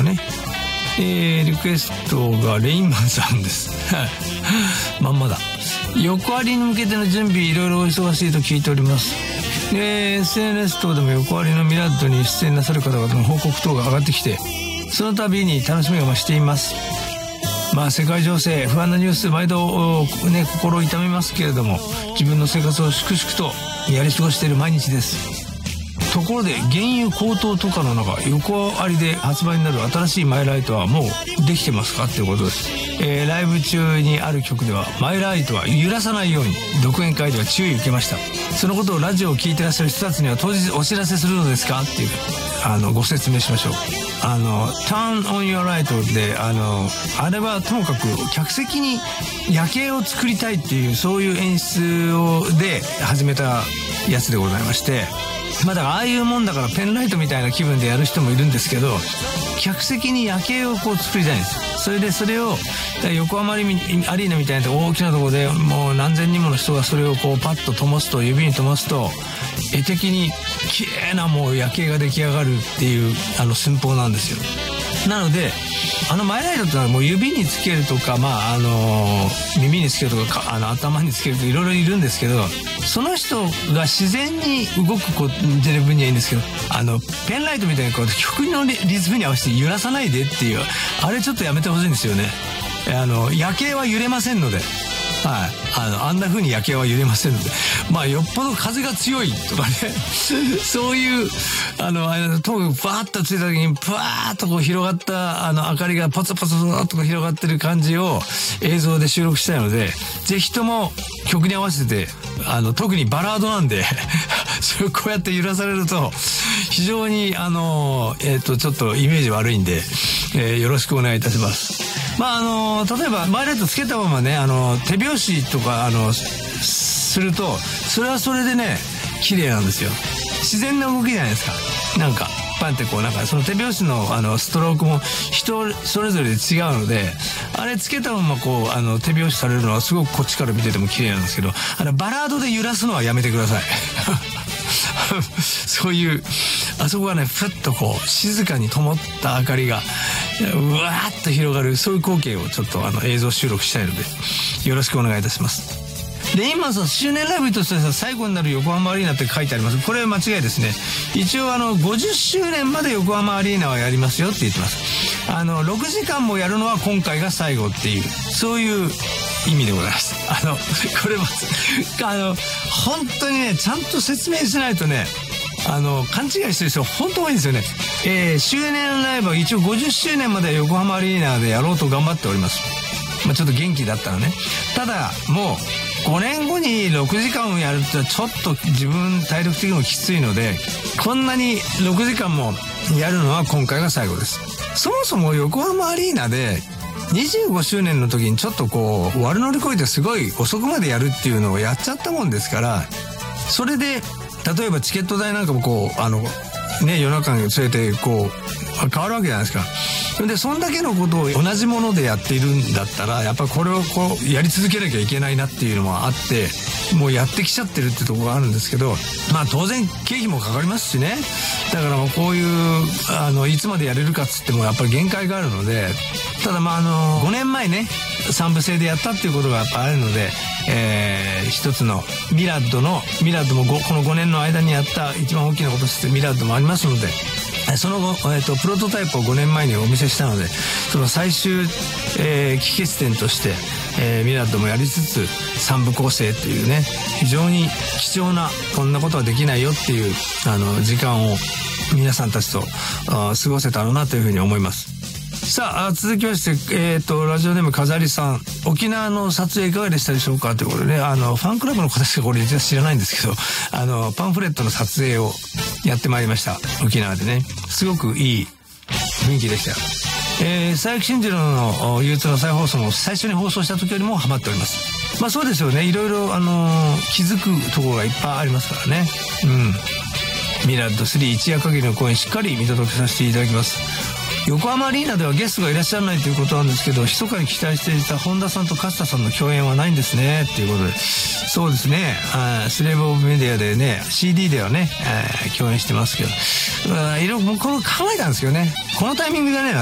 ね。リクエストがレインマンさんです。まんまだ。横アリに向けての準備いろいろお忙しいと聞いております。SNS 等でも横アリのミラッドに出演なさる方々の報告等が上がってきて、その度に楽しみが増しています。世界情勢不安なニュース毎度ね心を痛めますけれども、自分の生活を粛々とやり過ごしている毎日です。ところで原油高騰とかの中、横アリで発売になる新しいマイライトはもうできてますかっていうことです。ライブ中にある曲ではマイライトは揺らさないように独演会では注意を受けました。そのことをラジオを聞いてらっしゃる人たちには当日お知らせするのですかっていうご説明しましょう。Turn on your light であれはともかく客席に夜景を作りたいっていうそういう演出で始めたやつでございまして、だからああいうもんだからペンライトみたいな気分でやる人もいるんですけど、客席に夜景を作りたいんですよ。それを横浜アリーナみたいな大きなところでもう何千人もの人がそれをパッと灯すと、指に灯すと絵的に綺麗なもう夜景が出来上がるっていう寸法なんですよ。なのでマイライトってのはもう指につけるとか、耳につけるとか頭につけるといろいろいるんですけど、その人が自然に動く出る分にはいいんですけど、ペンライトみたいに曲のリズムに合わせて揺らさないでっていう、あれちょっとやめてほしいんですよね。夜景は揺れませんので、はい、あんな風に夜景は揺れませんので、よっぽど風が強いとかねそういうともかくバーッとついた時にブワーッと広がった明かりがポツポツっと広がってる感じを映像で収録したいので、ぜひとも曲に合わせて特にバラードなんでそれをこうやって揺らされると非常にちょっとイメージ悪いんで、よろしくお願いいたします。例えばマイライトつけたままね手拍子とかすると、それはそれでね綺麗なんですよ。自然な動きじゃないですか。パンってその手拍子のストロークも人それぞれで違うので、あれつけたまま手拍子されるのはすごくこっちから見てても綺麗なんですけど、バラードで揺らすのはやめてくださいそういうあそこがねふっと静かに灯った明かりがうわーっと広がる、そういう光景をちょっと映像収録したいのでよろしくお願いいたします。レインマンさん周年ライブとして最後になる横浜アリーナって書いてあります。これは間違いですね。一応50周年まで横浜アリーナはやりますよって言ってます。6時間もやるのは今回が最後っていう、そういう意味でございます。これ本当にねちゃんと説明しないとね勘違いしてる人本当多いんですよね。周年ライブは一応50周年までは横浜アリーナでやろうと頑張っております。ちょっと元気だったらね。ただもう5年後に6時間をやるってちょっと自分体力的にもきついので、こんなに6時間もやるのは今回が最後です。そもそも横浜アリーナで25周年の時にちょっと悪乗り越えてすごい遅くまでやるっていうのをやっちゃったもんですから、それで例えばチケット代なんかも夜中に連れて変わるわけじゃないですか。でそんだけのことを同じものでやっているんだったら、やっぱりこれをやり続けなきゃいけないなっていうのもあって、もうやってきちゃってるってところがあるんですけど、当然経費もかかりますしね。だからこういういつまでやれるかっつってもやっぱり限界があるので、ただ5年前ね3部制でやったっていうことがやっぱあるので、一つのミラッドもこの5年の間にやった一番大きなこととしてミラッドもありますので、その後、プロトタイプを5年前にお見せしたので、その最終、帰結点として、ミラッドもやりつつ3部構成というね、非常に貴重なこんなことはできないよっていう時間を皆さんたちと過ごせたらなというふうに思います。さあ続きまして、ラジオネーム飾りさん、沖縄の撮影いかがでしたでしょうかということでね、ファンクラブの方しかこれ実は知らないんですけど、パンフレットの撮影をやってまいりました。沖縄でね、すごくいい雰囲気でしたよ。佐伯真次郎の憂鬱の再放送も最初に放送した時よりもハマっております。そうですよね、いろいろ気づくところがいっぱいありますからね。ミラッド3一夜限りの公演しっかり見届けさせていただきます。横浜アリーナではゲストがいらっしゃらないということなんですけど、密かに期待していた本田さんと勝田さんの共演はないんですねっていうことで、そうですね、スレーブオブメディアでね CD ではね、共演してますけど、いろいろ僕考えたんですけどね、このタイミングでね